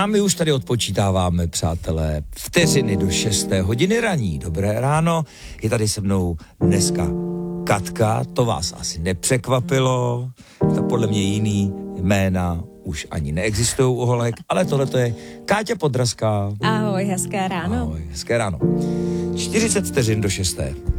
A my už tady odpočítáváme, přátelé, vteřiny do 6. hodiny raní. Dobré ráno, je tady se mnou dneska Katka, to vás asi nepřekvapilo, to podle mě jiný jména už ani neexistují u holek, ale tohle to je Káťa Podrazská. Ahoj, hezké ráno. Ahoj, hezké ráno. 40 vteřin do 6.